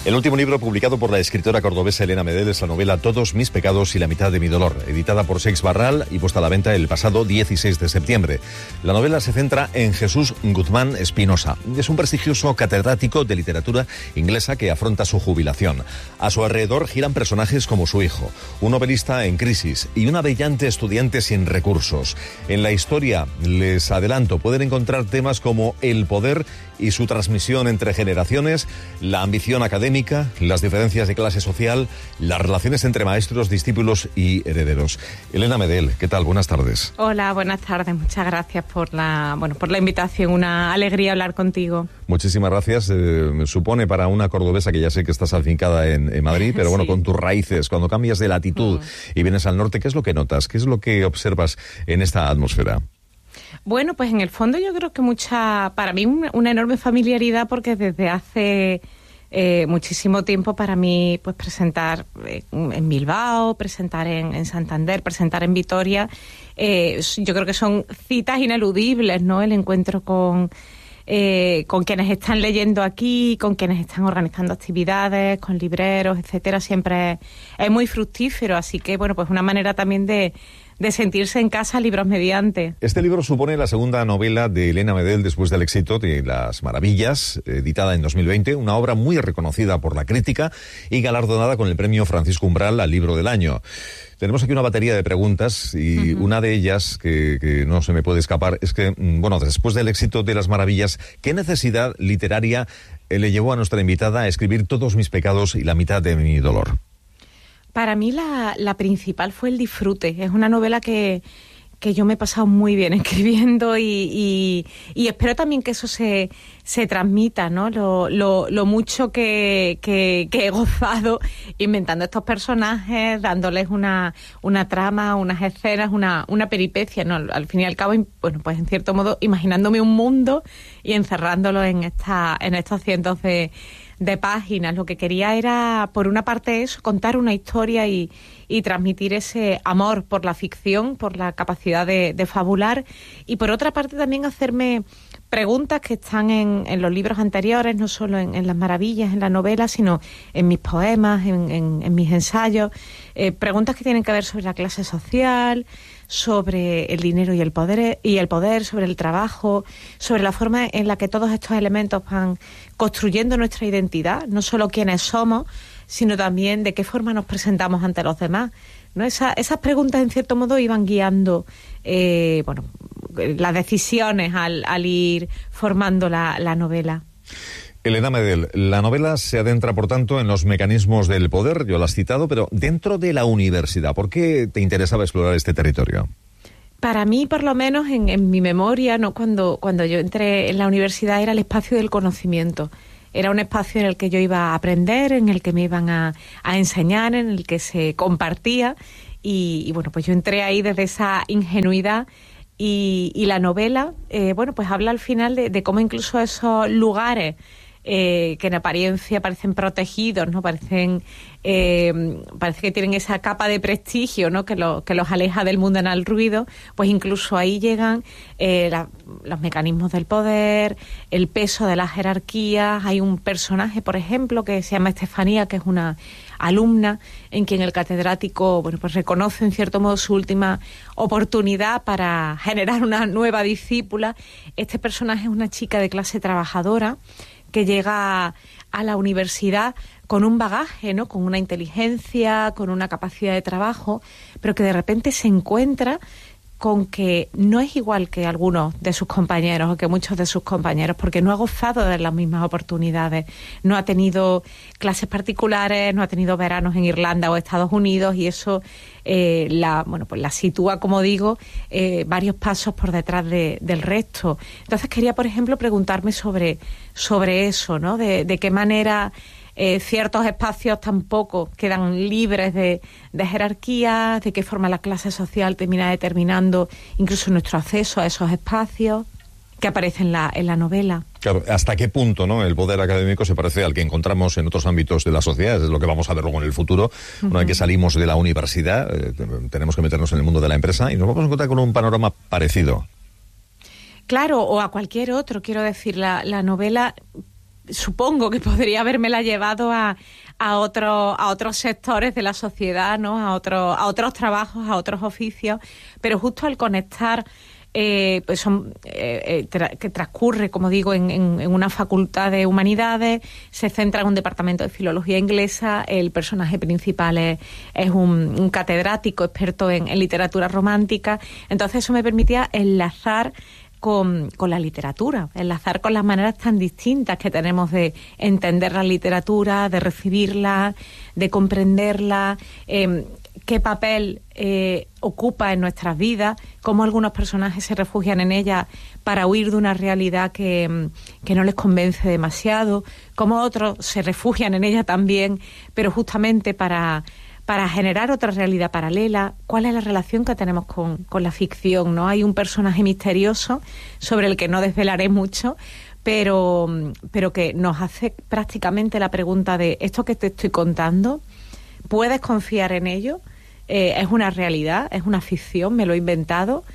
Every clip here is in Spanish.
El último libro publicado por la escritora cordobesa Elena Medel es la novela Todos mis pecados y la mitad de mi dolor, editada por Seix Barral y puesta a la venta el pasado 16 de septiembre. La novela se centra en Jesús Guzmán Espinosa. Es un prestigioso catedrático de literatura inglesa que afronta su jubilación. A su alrededor giran personajes como su hijo, un novelista en crisis y una brillante estudiante sin recursos. En la historia, les adelanto, pueden encontrar temas como el poder y su transmisión entre generaciones, la ambición académica, las diferencias de clase social, las relaciones entre maestros, discípulos y herederos. Elena Medel, ¿qué tal? Buenas tardes. Hola, buenas tardes. Muchas gracias por la invitación. Una alegría hablar contigo. Muchísimas gracias. Supone para una cordobesa que ya sé que estás afincada en Madrid, pero bueno, sí, con tus raíces, cuando cambias de latitud y vienes al norte, ¿qué es lo que notas? ¿Qué es lo que observas en esta atmósfera? Bueno, pues en el fondo yo creo que para mí una enorme familiaridad, porque desde hace muchísimo tiempo para mí pues presentar en Bilbao, presentar en Santander, presentar en Vitoria, yo creo que son citas ineludibles, ¿no? El encuentro con quienes están leyendo aquí, con quienes están organizando actividades, con libreros, etcétera, siempre es muy fructífero, así que bueno, pues una manera también de sentirse en casa, libros mediante. Este libro supone la segunda novela de Elena Medel después del éxito de Las Maravillas, editada en 2020, una obra muy reconocida por la crítica y galardonada con el premio Francisco Umbral al Libro del Año. Tenemos aquí una batería de preguntas y una de ellas que no se me puede escapar es que, bueno, después del éxito de Las Maravillas, ¿qué necesidad literaria le llevó a nuestra invitada a escribir Todos mis pecados y la mitad de mi dolor? Para mí la principal fue el disfrute. Es una novela que yo me he pasado muy bien escribiendo y espero también que eso se transmita, ¿no? Lo mucho que he gozado inventando estos personajes, dándoles una trama, unas escenas, una peripecia, ¿no? Al fin y al cabo, bueno, pues en cierto modo imaginándome un mundo y encerrándolo en estos cientos de páginas. Lo que quería era, por una parte, eso, contar una historia y transmitir ese amor por la ficción, por la capacidad de fabular, y por otra parte también hacerme preguntas que están en los libros anteriores, no solo en Las Maravillas, en la novela, sino en mis poemas, en mis ensayos, preguntas que tienen que ver sobre la clase social, sobre el dinero y el poder, sobre el trabajo, sobre la forma en la que todos estos elementos van construyendo nuestra identidad, no solo quiénes somos, sino también de qué forma nos presentamos ante los demás, ¿no? Esas preguntas, en cierto modo, iban guiando las decisiones al ir formando la novela. Elena Medel, la novela se adentra, por tanto, en los mecanismos del poder, yo lo has citado, pero dentro de la universidad, ¿por qué te interesaba explorar este territorio? Para mí, por lo menos en mi memoria, ¿no? Cuando yo entré en la universidad, era el espacio del conocimiento. Era un espacio en el que yo iba a aprender, en el que me iban a enseñar, en el que se compartía. Y bueno, pues yo entré ahí desde esa ingenuidad. Y la novela, pues habla al final de cómo incluso esos lugares que en apariencia parecen protegidos, ¿no? Parece que tienen esa capa de prestigio, ¿no? que los aleja del mundanal ruido, pues incluso ahí llegan los mecanismos del poder, el peso de las jerarquías. Hay un personaje, por ejemplo, que se llama Estefanía, que es una alumna en quien el catedrático, bueno, pues reconoce en cierto modo su última oportunidad para generar una nueva discípula. Este personaje es una chica de clase trabajadora que llega a la universidad con un bagaje, ¿no? Con una inteligencia, con una capacidad de trabajo, pero que de repente se encuentra con que no es igual que algunos de sus compañeros o que muchos de sus compañeros, porque no ha gozado de las mismas oportunidades, no ha tenido clases particulares, no ha tenido veranos en Irlanda o Estados Unidos, y eso la sitúa, como digo, varios pasos por detrás del resto. Entonces quería, por ejemplo, preguntarme sobre eso, ¿no? De qué manera ciertos espacios tampoco quedan libres de jerarquías, de qué forma la clase social termina determinando incluso nuestro acceso a esos espacios que aparecen en la novela. Claro, ¿hasta qué punto, no, el poder académico se parece al que encontramos en otros ámbitos de la sociedad? Es lo que vamos a ver luego en el futuro. Una vez que salimos de la universidad, tenemos que meternos en el mundo de la empresa y nos vamos a encontrar con un panorama parecido. Claro, o a cualquier otro. Quiero decir, la novela supongo que podría habérmela llevado a otros sectores de la sociedad, ¿no? A otros trabajos, a otros oficios, pero justo al conectar, pues que transcurre, como digo, en una facultad de humanidades, se centra en un departamento de filología inglesa, el personaje principal es un catedrático experto en literatura romántica, entonces eso me permitía enlazar con la literatura, enlazar con las maneras tan distintas que tenemos de entender la literatura, de recibirla, de comprenderla, qué papel ocupa en nuestras vidas, cómo algunos personajes se refugian en ella para huir de una realidad que no les convence demasiado, cómo otros se refugian en ella también, pero justamente para generar otra realidad paralela. ¿Cuál es la relación que tenemos con la ficción, ¿no? Hay un personaje misterioso sobre el que no desvelaré mucho, pero que nos hace prácticamente la pregunta de ¿esto que te estoy contando, puedes confiar en ello? ¿Es una realidad? ¿Es una ficción? ¿Me lo he inventado?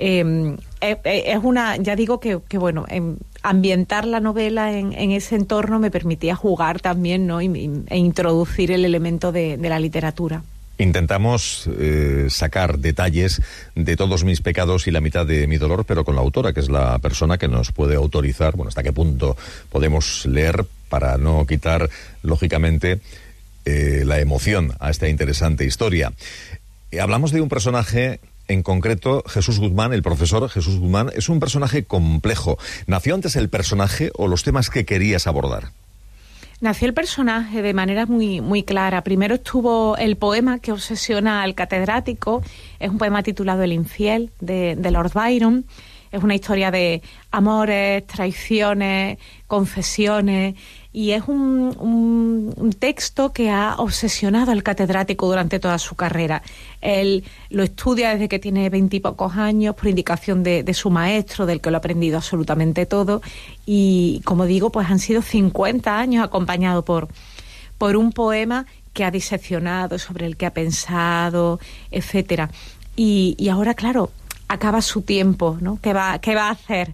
Es una, ya digo que bueno, ambientar la novela en ese entorno me permitía jugar también, ¿no? E introducir el elemento de la literatura. Intentamos sacar detalles de Todos mis pecados y la mitad de mi dolor, pero con la autora, que es la persona que nos puede autorizar, bueno, hasta qué punto podemos leer para no quitar, lógicamente, la emoción a esta interesante historia. Hablamos de un personaje en concreto, Jesús Guzmán, el profesor Jesús Guzmán. Es un personaje complejo. ¿Nació antes el personaje o los temas que querías abordar? Nació el personaje de manera muy, muy clara. Primero estuvo el poema que obsesiona al catedrático. Es un poema titulado El infiel, de Lord Byron. Es una historia de amores, traiciones, confesiones, y es un texto que ha obsesionado al catedrático durante toda su carrera. Él lo estudia desde que tiene 20 y pocos años por indicación de su maestro, del que lo ha aprendido absolutamente todo, y como digo, pues han sido 50 años acompañado por un poema que ha diseccionado, sobre el que ha pensado, etcétera. Y ahora, claro, acaba su tiempo, ¿no? ¿Qué va a hacer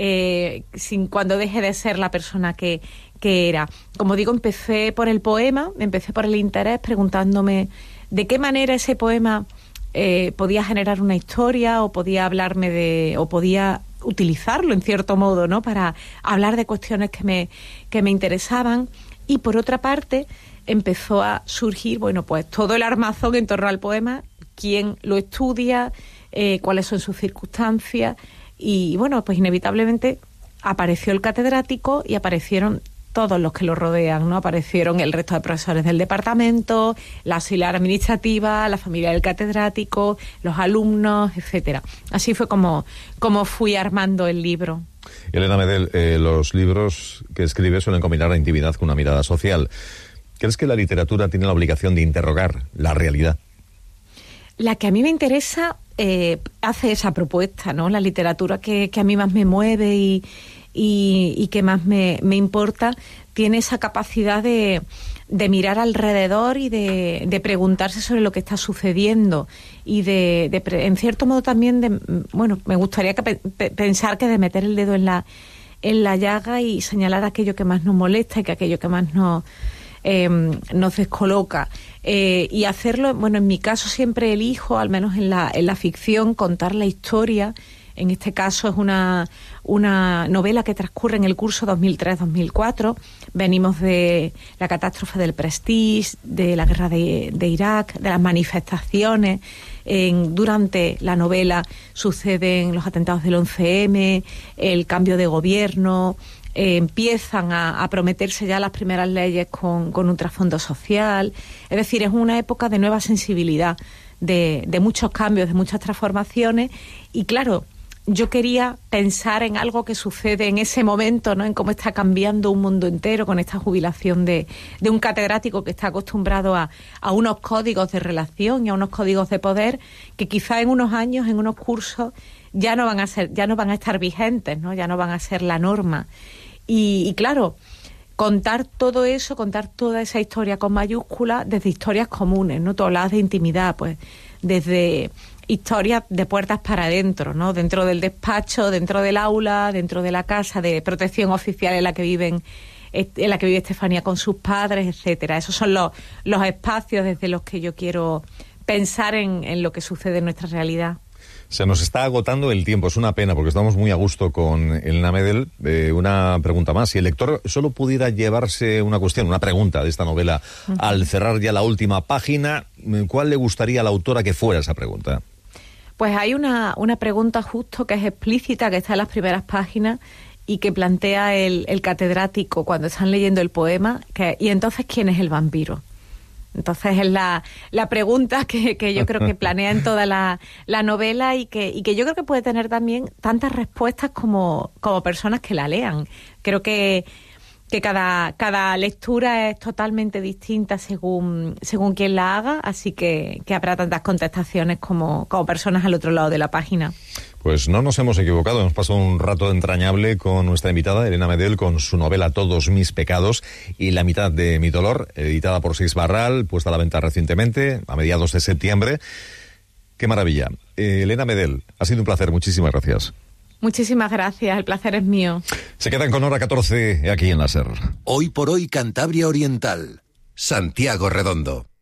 cuando deje de ser la persona que era? Como digo, empecé por el poema, empecé por el interés, preguntándome de qué manera ese poema podía generar una historia, o podía hablarme o podía utilizarlo en cierto modo, ¿no? Para hablar de cuestiones que me interesaban. Y por otra parte empezó a surgir, bueno, pues todo el armazón en torno al poema, quién lo estudia, cuáles son sus circunstancias, y bueno, pues inevitablemente apareció el catedrático y aparecieron todos los que lo rodean, ¿no? Aparecieron el resto de profesores del departamento, la auxiliar administrativa, la familia del catedrático, los alumnos, etcétera. Así fue como fui armando el libro. Elena Medel, los libros que escribes suelen combinar la intimidad con una mirada social. ¿Crees que la literatura tiene la obligación de interrogar la realidad? La que a mí me interesa hace esa propuesta, ¿no? La literatura que a mí más me mueve y que más me importa tiene esa capacidad de mirar alrededor y de preguntarse sobre lo que está sucediendo y en cierto modo también bueno, me gustaría pensar que de meter el dedo en la llaga y señalar aquello que más nos molesta y que aquello que más nos descoloca, y hacerlo, bueno, en mi caso siempre elijo, al menos en la ficción, contar la historia. En este caso es una novela que transcurre en el curso 2003-2004. Venimos de la catástrofe del Prestige, de la guerra de Irak, de las manifestaciones. Durante la novela suceden los atentados del 11M, el cambio de gobierno. Empiezan a prometerse ya las primeras leyes con un trasfondo social. Es decir, es una época de nueva sensibilidad, de muchos cambios, de muchas transformaciones. Y claro, yo quería pensar en algo que sucede en ese momento, ¿no? En cómo está cambiando un mundo entero con esta jubilación de un catedrático que está acostumbrado a unos códigos de relación y a unos códigos de poder que quizá en unos años, en unos cursos, ya no van a estar vigentes, ¿no? Ya no van a ser la norma. Y claro, contar todo eso, contar toda esa historia con mayúsculas desde historias comunes, ¿no? Tú hablabas de intimidad, pues desde historias de puertas para adentro, ¿no? Dentro del despacho, dentro del aula, dentro de la casa de protección oficial en la que viven en la que vive Estefanía con sus padres, etcétera. Esos son los espacios desde los que yo quiero pensar en lo que sucede en nuestra realidad. Se nos está agotando el tiempo, es una pena porque estamos muy a gusto con Elena Medel. Una pregunta más, si el lector solo pudiera llevarse una pregunta de esta novela al cerrar ya la última página, ¿cuál le gustaría a la autora que fuera esa pregunta? Pues hay una pregunta justo que es explícita, que está en las primeras páginas y que plantea el catedrático cuando están leyendo el poema, y entonces, ¿quién es el vampiro? Entonces es la pregunta que yo creo que planea en toda la novela y que yo creo que puede tener también tantas respuestas como personas que la lean. Creo que cada lectura es totalmente distinta según quien la haga, así que habrá tantas contestaciones como personas al otro lado de la página. Pues no nos hemos equivocado, hemos pasado un rato entrañable con nuestra invitada, Elena Medel, con su novela Todos mis pecados y La mitad de mi dolor, editada por Seix Barral, puesta a la venta recientemente, a mediados de septiembre. ¡Qué maravilla! Elena Medel, ha sido un placer, muchísimas gracias. Muchísimas gracias, el placer es mío. Se quedan con Hora 14 aquí en la SER. Hoy por hoy Cantabria Oriental, Santiago Redondo.